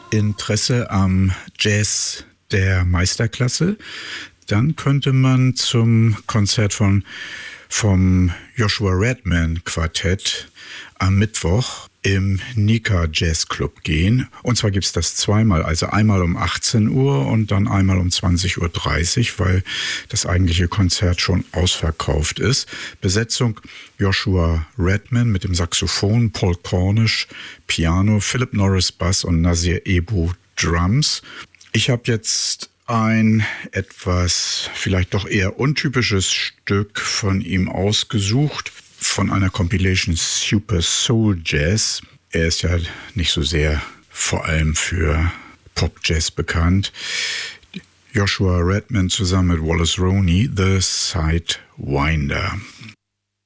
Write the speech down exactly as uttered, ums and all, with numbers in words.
Interesse am Jazz der Meisterklasse, dann könnte man zum Konzert von, vom Joshua Redman Quartett am Mittwoch im Nika Jazz Club gehen. Und zwar gibt's das zweimal, also einmal um achtzehn Uhr und dann einmal um zwanzig Uhr dreißig, weil das eigentliche Konzert schon ausverkauft ist. Besetzung Joshua Redman mit dem Saxophon, Paul Cornish Piano, Philip Norris Bass und Nasir Ebu Drums. Ich habe jetzt ein etwas vielleicht doch eher untypisches Stück von ihm ausgesucht, von einer Compilation Super Soul Jazz. Er ist ja nicht so sehr vor allem für Pop Jazz bekannt. Joshua Redman zusammen mit Wallace Roney, The Sidewinder.